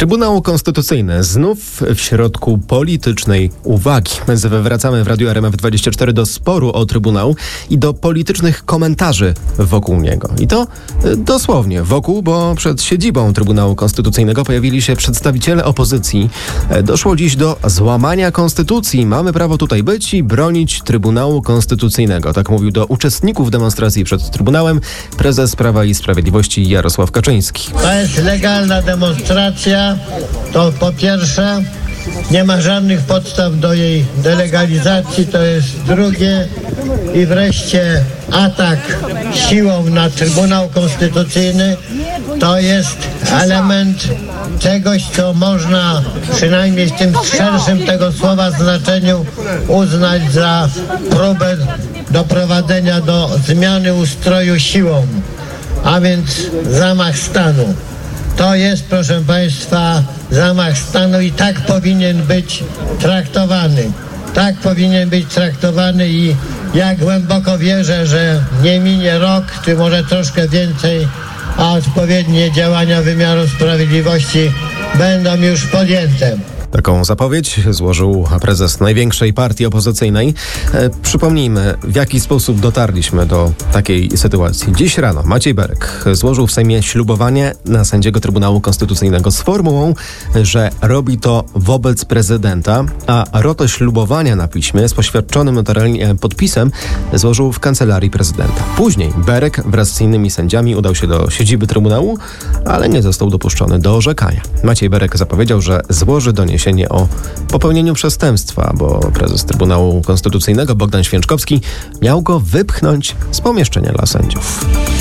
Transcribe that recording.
Trybunał Konstytucyjny znów w środku politycznej uwagi. Wracamy w Radiu RMF24 do sporu o Trybunał i do politycznych komentarzy wokół niego. I to dosłownie wokół, bo przed siedzibą Trybunału Konstytucyjnego pojawili się przedstawiciele opozycji. Doszło dziś do złamania konstytucji. Mamy prawo tutaj być i bronić Trybunału Konstytucyjnego. Tak mówił do uczestników demonstracji przed Trybunałem prezes Prawa i Sprawiedliwości Jarosław Kaczyński. To jest legalna demonstracja. To po pierwsze, nie ma żadnych podstaw do jej delegalizacji, to jest drugie. I wreszcie atak siłą na Trybunał Konstytucyjny to jest element czegoś, co można przynajmniej w tym szerszym tego słowa znaczeniu uznać za próbę doprowadzenia do zmiany ustroju siłą, a więc zamach stanu. To jest, proszę Państwa, zamach stanu i tak powinien być traktowany. Tak powinien być traktowany i ja głęboko wierzę, że nie minie rok, czy może troszkę więcej, a odpowiednie działania wymiaru sprawiedliwości będą już podjęte. Taką zapowiedź złożył prezes największej partii opozycyjnej. Przypomnijmy, w jaki sposób dotarliśmy do takiej sytuacji. Dziś rano Maciej Berek złożył w Sejmie ślubowanie na sędziego Trybunału Konstytucyjnego z formułą, że robi to wobec prezydenta, a rotę ślubowania na piśmie z poświadczonym notarialnie podpisem złożył w kancelarii prezydenta. Później Berek wraz z innymi sędziami udał się do siedziby Trybunału, ale nie został dopuszczony do orzekania. Maciej Berek zapowiedział, że złoży doniesienie o popełnieniu przestępstwa, bo prezes Trybunału Konstytucyjnego Bogdan Święczkowski miał go wypchnąć z pomieszczenia dla sędziów.